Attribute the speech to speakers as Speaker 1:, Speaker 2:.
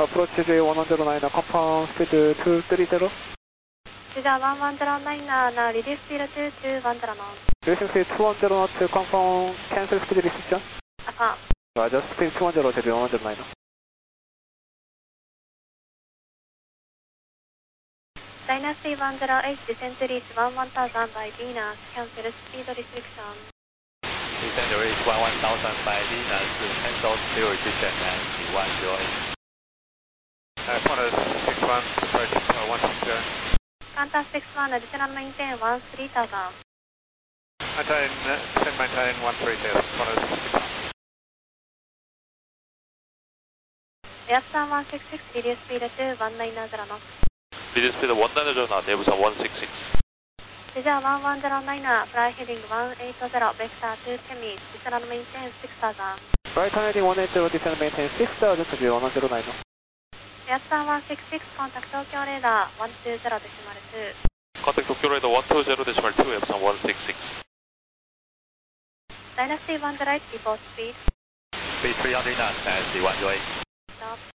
Speaker 1: Approach J109, confirm speed 230.
Speaker 2: Cesar 1109, reduce speed to 210 knots.
Speaker 1: Reducing speed 210 knots, confirm cancel speed restriction.
Speaker 2: Affirm.
Speaker 1: Roger, speed 210, J109.
Speaker 2: Dynasty 108, descent to reach 11,000 by Venus, cancel speed restriction.
Speaker 3: Descent to reach 11,000 by Venus, cancel speed restriction and 108.
Speaker 4: Qantas 61, approach 160.
Speaker 2: Qantas 61, additional maintain 13,000.
Speaker 4: Maintain 130, Qantas 61.
Speaker 2: Airplan 166, reduce speed to 190 knots.
Speaker 3: Reduce speed 190 knot, Airbusan 166.
Speaker 2: Cesar 1109, fly heading 180, vector to Temis, additional maintain 6,000.
Speaker 1: Right heading 180, descend maintain 6,000 to J109.
Speaker 2: Airplan 166, contact Tokyo radar 120.2.
Speaker 3: Contact Tokyo radar 120.2, Airbusan 166.
Speaker 2: Dynasty 108, report speed.
Speaker 3: Speed 300 knots, Dynasty 108.
Speaker 2: Stop.